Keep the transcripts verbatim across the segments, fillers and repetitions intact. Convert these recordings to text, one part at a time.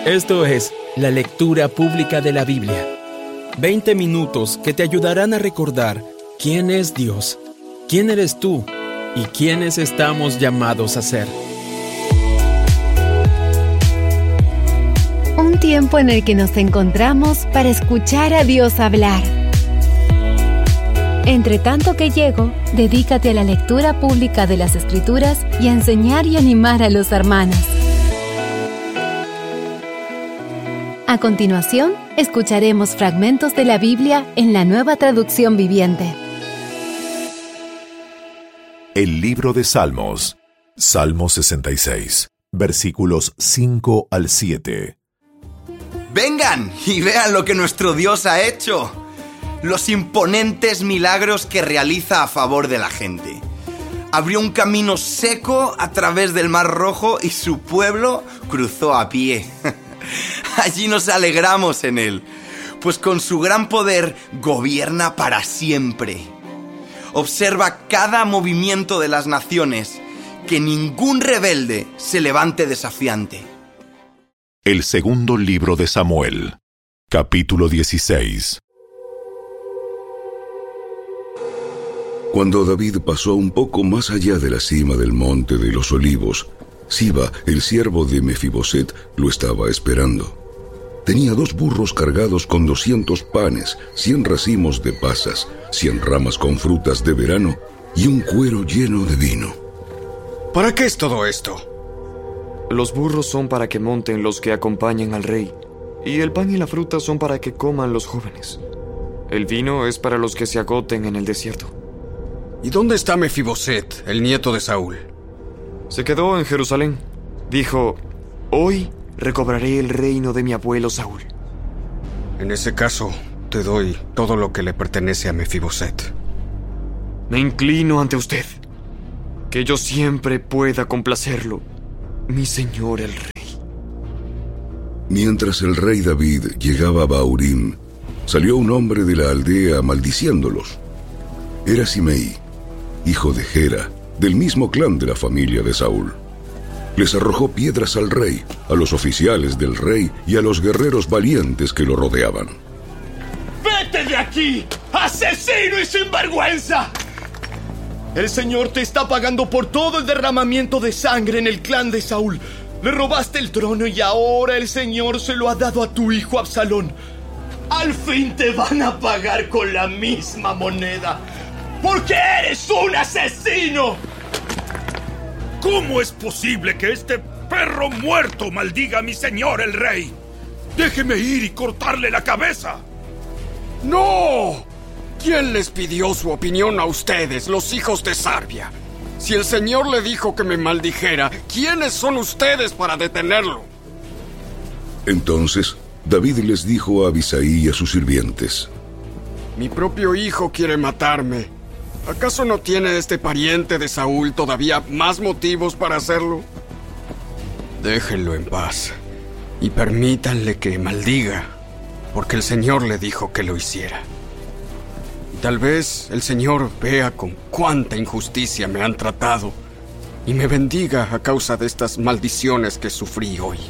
Esto es la lectura pública de la Biblia. veinte minutos que te ayudarán a recordar quién es Dios, quién eres tú y quiénes estamos llamados a ser. Un tiempo en el que nos encontramos para escuchar a Dios hablar. Entre tanto que llego, dedícate a la lectura pública de las Escrituras y a enseñar y animar a los hermanos. A continuación, escucharemos fragmentos de la Biblia en la Nueva Traducción Viviente. El libro de Salmos, Salmo sesenta y seis, versículos cinco al siete. ¡Vengan y vean lo que nuestro Dios ha hecho! Los imponentes milagros que realiza a favor de la gente. Abrió un camino seco a través del Mar Rojo y su pueblo cruzó a pie. Allí nos alegramos en él, pues con su gran poder gobierna para siempre. Observa cada movimiento de las naciones, que ningún rebelde se levante desafiante. El segundo libro de Samuel, capítulo dieciséis. Cuando David pasó un poco más allá de la cima del monte de los olivos, Siba, el siervo de Mefiboset, lo estaba esperando. Tenía dos burros cargados con doscientos panes, cien racimos de pasas, cien ramas con frutas de verano y un cuero lleno de vino. ¿Para qué es todo esto? Los burros son para que monten los que acompañan al rey, y el pan y la fruta son para que coman los jóvenes. El vino es para los que se agoten en el desierto. ¿Y dónde está Mefiboset, el nieto de Saúl? Se quedó en Jerusalén. Dijo, hoy recobraré el reino de mi abuelo Saúl. En ese caso, te doy todo lo que le pertenece a Mefiboset. Me inclino ante usted, que yo siempre pueda complacerlo, mi señor el rey. Mientras el rey David llegaba a Bahurim, salió un hombre de la aldea maldiciéndolos. Era Simei, hijo de Gera, del mismo clan de la familia de Saúl. Les arrojó piedras al rey, a los oficiales del rey y a los guerreros valientes que lo rodeaban. ¡Vete de aquí, asesino y sinvergüenza! El Señor te está pagando por todo el derramamiento de sangre en el clan de Saúl. Le robaste el trono y ahora el Señor se lo ha dado a tu hijo Absalón. Al fin te van a pagar con la misma moneda, porque eres un asesino. ¿Cómo es posible que este perro muerto maldiga a mi señor el rey? Déjeme ir y cortarle la cabeza. ¡No! ¿Quién les pidió su opinión a ustedes, los hijos de Sarbia? Si el Señor le dijo que me maldijera, ¿quiénes son ustedes para detenerlo? Entonces David les dijo a Abisai y a sus sirvientes: Mi propio hijo quiere matarme. ¿Acaso no tiene este pariente de Saúl todavía más motivos para hacerlo? Déjenlo en paz y permítanle que maldiga, porque el Señor le dijo que lo hiciera. Y tal vez el Señor vea con cuánta injusticia me han tratado y me bendiga a causa de estas maldiciones que sufrí hoy.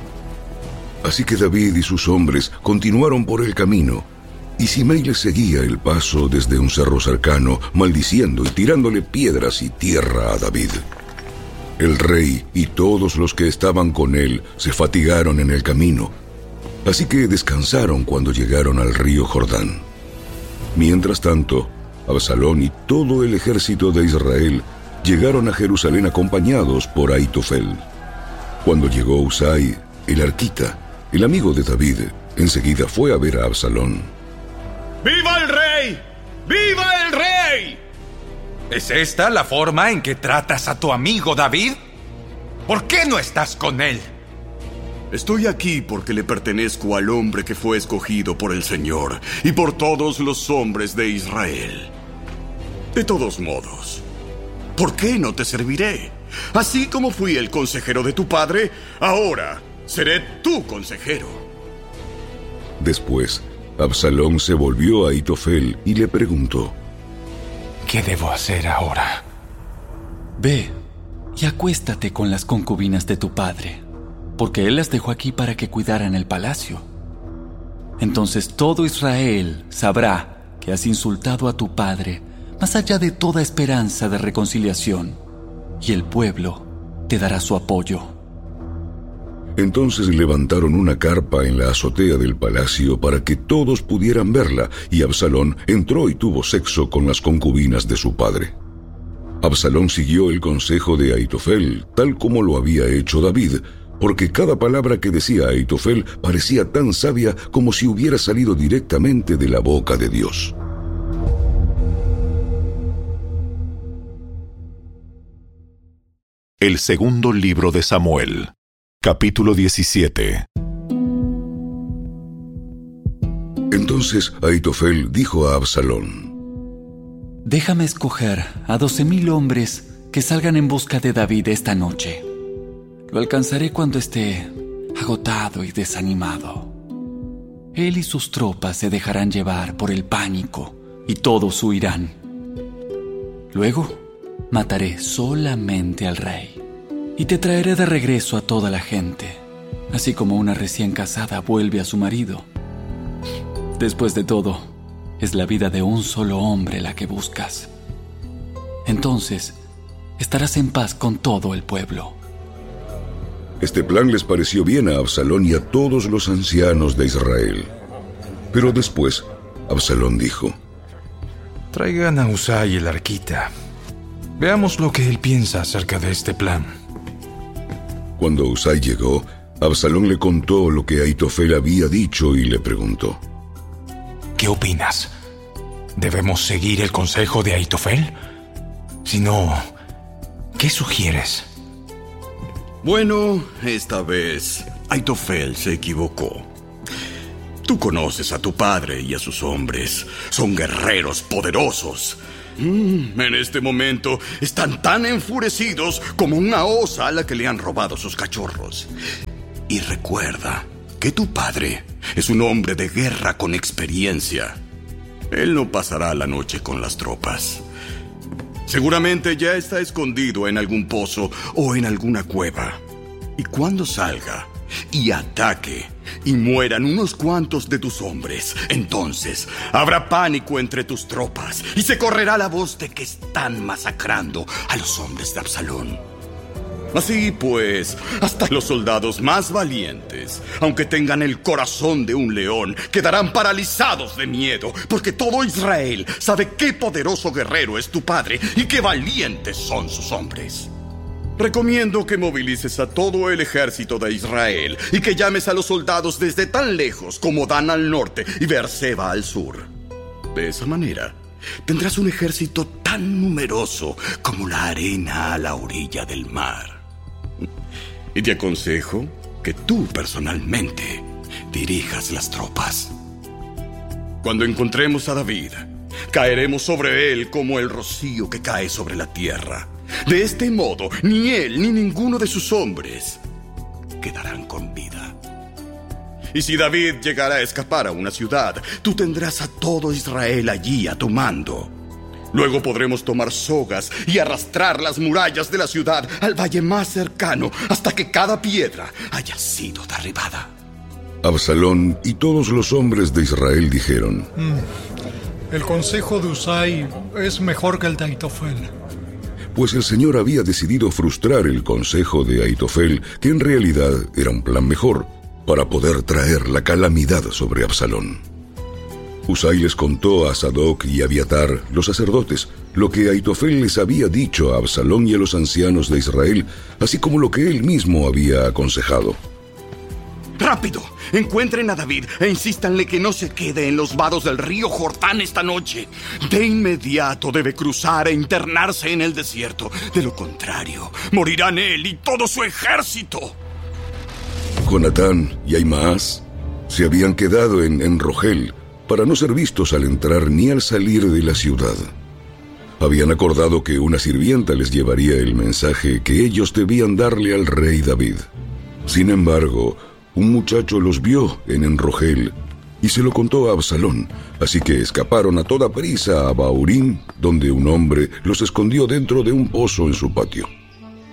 Así que David y sus hombres continuaron por el camino, y Simei les seguía el paso desde un cerro cercano, maldiciendo y tirándole piedras y tierra a David. El rey y todos los que estaban con él se fatigaron en el camino, así que descansaron cuando llegaron al río Jordán. Mientras tanto, Absalón y todo el ejército de Israel llegaron a Jerusalén acompañados por Ahitofel. Cuando llegó Husai, el arquita, el amigo de David, enseguida fue a ver a Absalón. ¡Viva el rey! ¡Viva el rey! ¿Es esta la forma en que tratas a tu amigo David? ¿Por qué no estás con él? Estoy aquí porque le pertenezco al hombre que fue escogido por el Señor y por todos los hombres de Israel. De todos modos, ¿por qué no te serviré? Así como fui el consejero de tu padre, ahora seré tu consejero. Después, Absalón se volvió a Ahitofel y le preguntó: ¿Qué debo hacer ahora? Ve y acuéstate con las concubinas de tu padre, porque él las dejó aquí para que cuidaran el palacio. Entonces todo Israel sabrá que has insultado a tu padre más allá de toda esperanza de reconciliación, y el pueblo te dará su apoyo. Entonces levantaron una carpa en la azotea del palacio para que todos pudieran verla, y Absalón entró y tuvo sexo con las concubinas de su padre. Absalón siguió el consejo de Ahitofel, tal como lo había hecho David, porque cada palabra que decía Ahitofel parecía tan sabia como si hubiera salido directamente de la boca de Dios. El segundo libro de Samuel, capítulo diecisiete. Entonces Ahitofel dijo a Absalón: Déjame escoger a doce mil hombres que salgan en busca de David esta noche. Lo alcanzaré cuando esté agotado y desanimado. Él y sus tropas se dejarán llevar por el pánico y todos huirán. Luego mataré solamente al rey y te traeré de regreso a toda la gente, así como una recién casada vuelve a su marido. Después de todo, es la vida de un solo hombre la que buscas. Entonces, estarás en paz con todo el pueblo. Este plan les pareció bien a Absalón y a todos los ancianos de Israel. Pero después, Absalón dijo: Traigan a Husai el arquita. Veamos lo que él piensa acerca de este plan. Cuando Husai llegó, Absalón le contó lo que Ahitofel había dicho y le preguntó: ¿Qué opinas? ¿Debemos seguir el consejo de Ahitofel? Si no, ¿qué sugieres? Bueno, esta vez Ahitofel se equivocó. Tú conoces a tu padre y a sus hombres. Son guerreros poderosos. Mm, en este momento están tan enfurecidos como una osa a la que le han robado sus cachorros. Y recuerda que tu padre es un hombre de guerra con experiencia. Él no pasará la noche con las tropas. Seguramente ya está escondido en algún pozo o en alguna cueva. Y cuando salga y ataque y mueran unos cuantos de tus hombres, entonces habrá pánico entre tus tropas y se correrá la voz de que están masacrando a los hombres de Absalón. Así pues, hasta los soldados más valientes, aunque tengan el corazón de un león, quedarán paralizados de miedo, porque todo Israel sabe qué poderoso guerrero es tu padre y qué valientes son sus hombres. Recomiendo que movilices a todo el ejército de Israel y que llames a los soldados desde tan lejos como Dan al norte y Beerseba al sur. De esa manera, tendrás un ejército tan numeroso como la arena a la orilla del mar. Y te aconsejo que tú personalmente dirijas las tropas. Cuando encontremos a David, caeremos sobre él como el rocío que cae sobre la tierra. De este modo, ni él ni ninguno de sus hombres quedarán con vida. Y si David llegara a escapar a una ciudad, tú tendrás a todo Israel allí a tu mando. Luego podremos tomar sogas y arrastrar las murallas de la ciudad al valle más cercano hasta que cada piedra haya sido derribada. Absalón y todos los hombres de Israel dijeron: mm, El consejo de Husai es mejor que el de Ahitofel. Pues el Señor había decidido frustrar el consejo de Ahitofel, que en realidad era un plan mejor, para poder traer la calamidad sobre Absalón. Husai les contó a Sadoc y Abiatar, los sacerdotes, lo que Ahitofel les había dicho a Absalón y a los ancianos de Israel, así como lo que él mismo había aconsejado. ¡Rápido! Encuentren a David e insístanle que no se quede en los vados del río Jordán esta noche. De inmediato debe cruzar e internarse en el desierto. De lo contrario, morirán él y todo su ejército. Jonatán y Ahimaas se habían quedado en Enrogel para no ser vistos al entrar ni al salir de la ciudad. Habían acordado que una sirvienta les llevaría el mensaje que ellos debían darle al rey David. Sin embargo, un muchacho los vio en Enrogel y se lo contó a Absalón, así que escaparon a toda prisa a Bahurín, donde un hombre los escondió dentro de un pozo en su patio.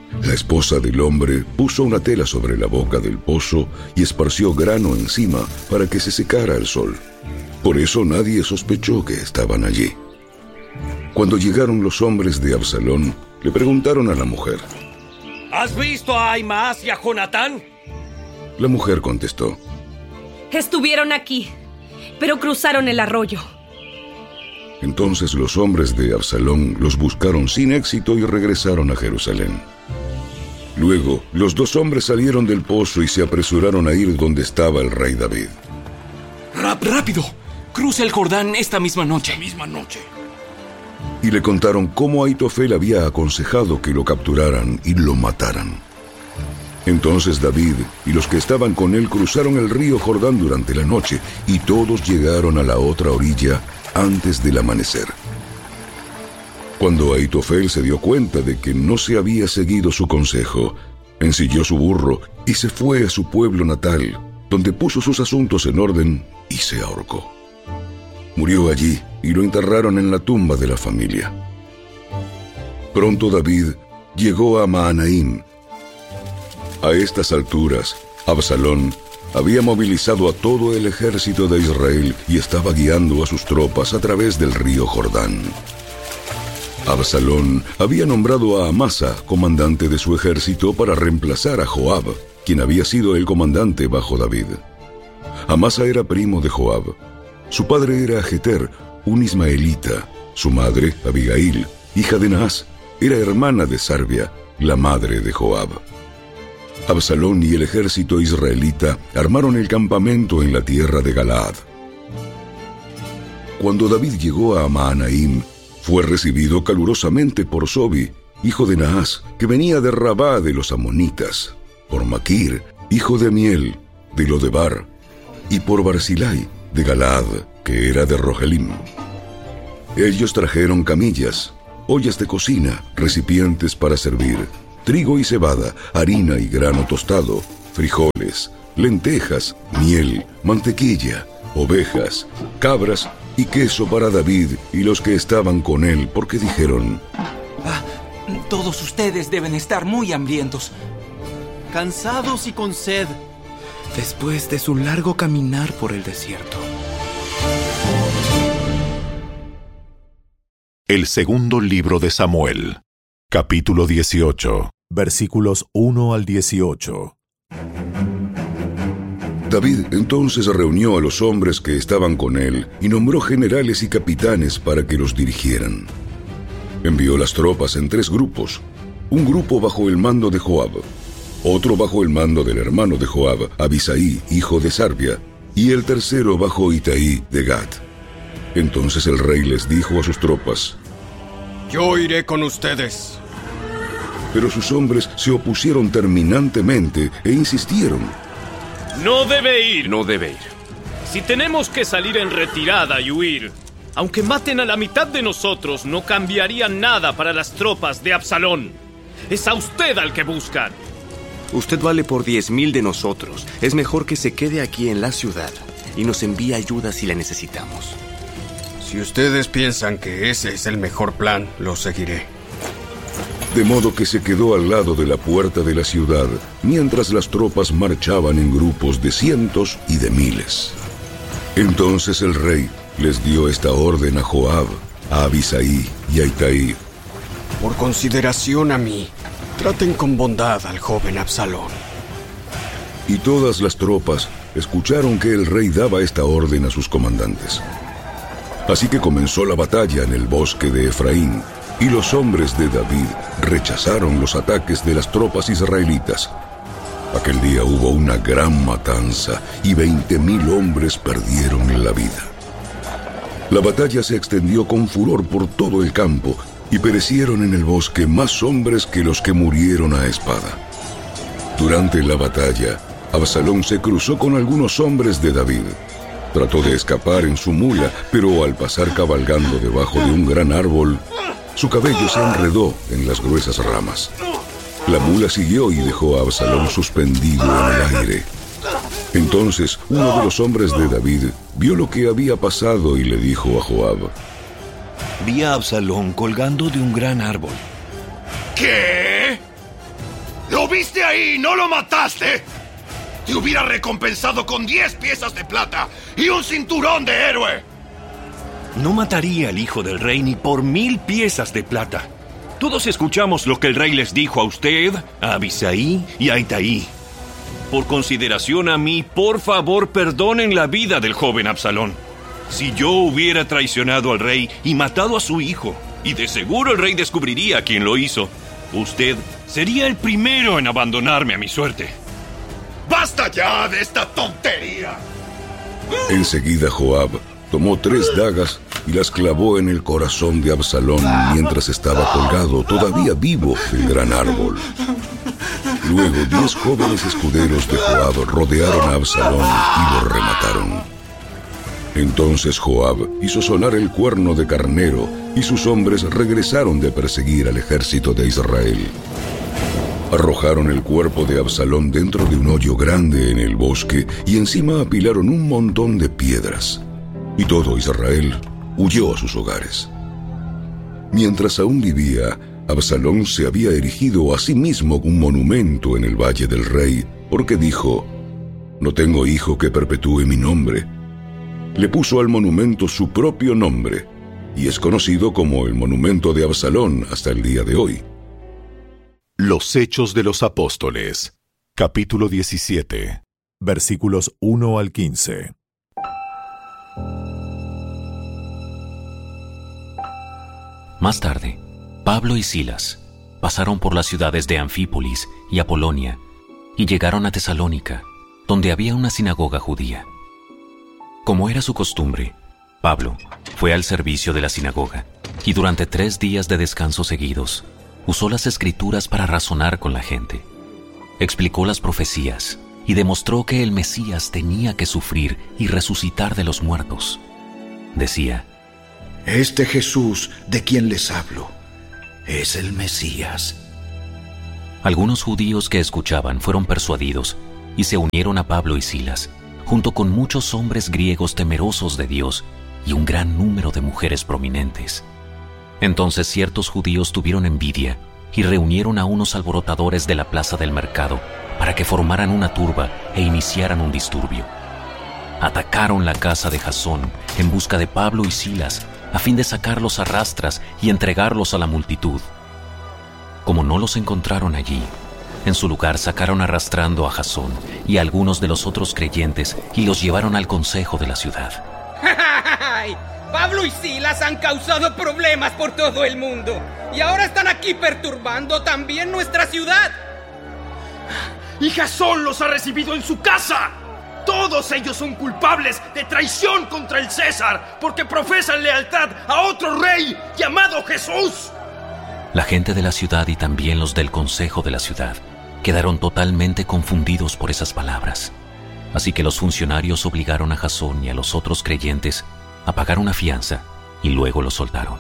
La esposa del hombre puso una tela sobre la boca del pozo y esparció grano encima para que se secara al sol. Por eso nadie sospechó que estaban allí. Cuando llegaron los hombres de Absalón, le preguntaron a la mujer: ¿Has visto a Ahimaas y a Jonatán? La mujer contestó: Estuvieron aquí, pero cruzaron el arroyo. Entonces los hombres de Absalón los buscaron sin éxito y regresaron a Jerusalén. Luego, los dos hombres salieron del pozo y se apresuraron a ir donde estaba el rey David. Rap, rápido, cruza el Jordán esta misma noche. Esta misma noche. Y le contaron cómo Ahitofel había aconsejado que lo capturaran y lo mataran. Entonces David y los que estaban con él cruzaron el río Jordán durante la noche, y todos llegaron a la otra orilla antes del amanecer. Cuando Ahitofel se dio cuenta de que no se había seguido su consejo, ensilló su burro y se fue a su pueblo natal, donde puso sus asuntos en orden y se ahorcó. Murió allí y lo enterraron en la tumba de la familia. Pronto David llegó a Mahanaim. A estas alturas, Absalón había movilizado a todo el ejército de Israel y estaba guiando a sus tropas a través del río Jordán. Absalón había nombrado a Amasa comandante de su ejército para reemplazar a Joab, quien había sido el comandante bajo David. Amasa era primo de Joab. Su padre era Jeter, un ismaelita. Su madre, Abigail, hija de Naas, era hermana de Sarbia, la madre de Joab. Absalón y el ejército israelita armaron el campamento en la tierra de Galaad. Cuando David llegó a Mahanaim, fue recibido calurosamente por Sobi, hijo de Naas, que venía de Rabá de los amonitas, por Maquir, hijo de Amiel, de Lodebar, y por Barzilai, de Galaad, que era de Rogelim. Ellos trajeron camillas, ollas de cocina, recipientes para servir, trigo y cebada, harina y grano tostado, frijoles, lentejas, miel, mantequilla, ovejas, cabras y queso para David y los que estaban con él, porque dijeron: ah, todos ustedes deben estar muy hambrientos, cansados y con sed, después de su largo caminar por el desierto. El segundo libro de Samuel, capítulo dieciocho, versículos uno al dieciocho. David entonces reunió a los hombres que estaban con él y nombró generales y capitanes para que los dirigieran. Envió las tropas en tres grupos, un grupo bajo el mando de Joab, otro bajo el mando del hermano de Joab, Abisaí, hijo de Sarbia, y el tercero bajo Itaí de Gat. Entonces el rey les dijo a sus tropas: Yo iré con ustedes. Pero sus hombres se opusieron terminantemente e insistieron: No debe ir. No debe ir. Si tenemos que salir en retirada y huir, aunque maten a la mitad de nosotros, no cambiaría nada para las tropas de Absalón. Es a usted al que buscan. Usted vale por diez mil de nosotros. Es mejor que se quede aquí en la ciudad y nos envíe ayuda si la necesitamos. Si ustedes piensan que ese es el mejor plan, lo seguiré. De modo que se quedó al lado de la puerta de la ciudad, mientras las tropas marchaban en grupos de cientos y de miles. Entonces el rey les dio esta orden a Joab, a Abisaí y a Itaí: Por consideración a mí, traten con bondad al joven Absalón. Y todas las tropas escucharon que el rey daba esta orden a sus comandantes. Así que comenzó la batalla en el bosque de Efraín, y los hombres de David rechazaron los ataques de las tropas israelitas. Aquel día hubo una gran matanza, y veinte mil hombres perdieron la vida. La batalla se extendió con furor por todo el campo, y perecieron en el bosque más hombres que los que murieron a espada. Durante la batalla, Absalón se cruzó con algunos hombres de David. Trató de escapar en su mula, pero al pasar cabalgando debajo de un gran árbol, su cabello se enredó en las gruesas ramas. La mula siguió y dejó a Absalón suspendido en el aire. Entonces uno de los hombres de David vio lo que había pasado y le dijo a Joab: Vi a Absalón colgando de un gran árbol. ¿Qué? viste ahí, no lo mataste, te hubiera recompensado con diez piezas de plata y un cinturón de héroe. No mataría al hijo del rey ni por mil piezas de plata. Todos escuchamos lo que el rey les dijo a usted, a Abisai y a Itaí. Por consideración a mí, por favor, perdonen la vida del joven Absalón. Si yo hubiera traicionado al rey y matado a su hijo, y de seguro el rey descubriría quién lo hizo, usted sería el primero en abandonarme a mi suerte. ¡Basta ya de esta tontería! Enseguida Joab tomó tres dagas y las clavó en el corazón de Absalón mientras estaba colgado, todavía vivo, del gran árbol. Luego diez jóvenes escuderos de Joab rodearon a Absalón y lo remataron. Entonces Joab hizo sonar el cuerno de carnero y sus hombres regresaron de perseguir al ejército de Israel. Arrojaron el cuerpo de Absalón dentro de un hoyo grande en el bosque y encima apilaron un montón de piedras. Y todo Israel huyó a sus hogares. Mientras aún vivía, Absalón se había erigido a sí mismo un monumento en el Valle del Rey, porque dijo: «No tengo hijo que perpetúe mi nombre». Le puso al monumento su propio nombre, y es conocido como el monumento de Absalón hasta el día de hoy. Los Hechos de los Apóstoles, capítulo diecisiete, versículos uno al quince. Más tarde, Pablo y Silas pasaron por las ciudades de Anfípolis y Apolonia y llegaron a Tesalónica, donde había una sinagoga judía. Como era su costumbre, Pablo fue al servicio de la sinagoga y durante tres días de descanso seguidos usó las escrituras para razonar con la gente. Explicó las profecías y demostró que el Mesías tenía que sufrir y resucitar de los muertos. Decía: «Este Jesús de quien les hablo es el Mesías». Algunos judíos que escuchaban fueron persuadidos y se unieron a Pablo y Silas, junto con muchos hombres griegos temerosos de Dios y un gran número de mujeres prominentes. Entonces ciertos judíos tuvieron envidia y reunieron a unos alborotadores de la plaza del mercado para que formaran una turba e iniciaran un disturbio. Atacaron la casa de Jasón en busca de Pablo y Silas a fin de sacarlos a rastras y entregarlos a la multitud. Como no los encontraron allí, en su lugar sacaron arrastrando a Jasón y a algunos de los otros creyentes y los llevaron al consejo de la ciudad. Pablo y Silas han causado problemas por todo el mundo y ahora están aquí perturbando también nuestra ciudad. Y Jasón los ha recibido en su casa. Todos ellos son culpables de traición contra el César porque profesan lealtad a otro rey llamado Jesús. La gente de la ciudad y también los del consejo de la ciudad quedaron totalmente confundidos por esas palabras. Así que los funcionarios obligaron a Jasón y a los otros creyentes a pagar una fianza y luego los soltaron.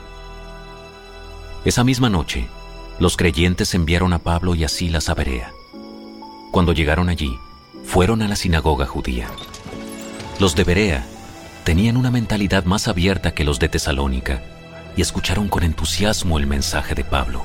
Esa misma noche, los creyentes enviaron a Pablo y a Silas a Berea. Cuando llegaron allí, fueron a la sinagoga judía. Los de Berea tenían una mentalidad más abierta que los de Tesalónica y escucharon con entusiasmo el mensaje de Pablo.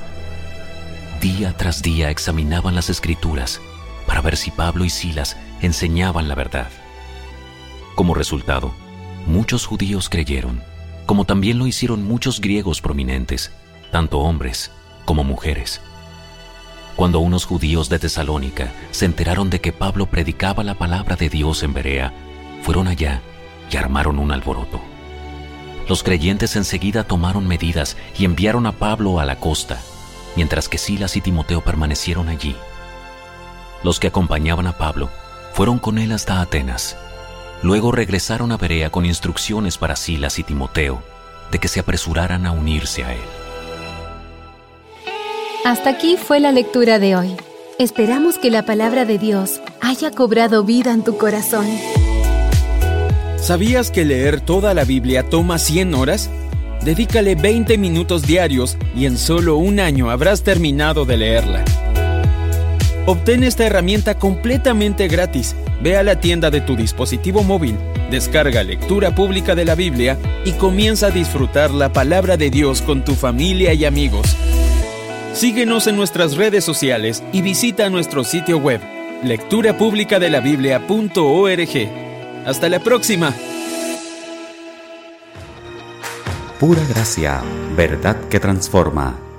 Día tras día examinaban las escrituras para ver si Pablo y Silas enseñaban la verdad. Como resultado, muchos judíos creyeron, como también lo hicieron muchos griegos prominentes, tanto hombres como mujeres. Cuando unos judíos de Tesalónica se enteraron de que Pablo predicaba la palabra de Dios en Berea, fueron allá y armaron un alboroto. Los creyentes enseguida tomaron medidas y enviaron a Pablo a la costa, mientras que Silas y Timoteo permanecieron allí. Los que acompañaban a Pablo fueron con él hasta Atenas. Luego regresaron a Berea con instrucciones para Silas y Timoteo de que se apresuraran a unirse a él. Hasta aquí fue la lectura de hoy. Esperamos que la palabra de Dios haya cobrado vida en tu corazón. ¿Sabías que leer toda la Biblia toma cien horas? Dedícale veinte minutos diarios y en solo un año habrás terminado de leerla. Obtén esta herramienta completamente gratis. Ve a la tienda de tu dispositivo móvil, descarga Lectura Pública de la Biblia y comienza a disfrutar la palabra de Dios con tu familia y amigos. Síguenos en nuestras redes sociales y visita nuestro sitio web, lectura pública de la biblia punto org. ¡Hasta la próxima! Pura gracia, verdad que transforma.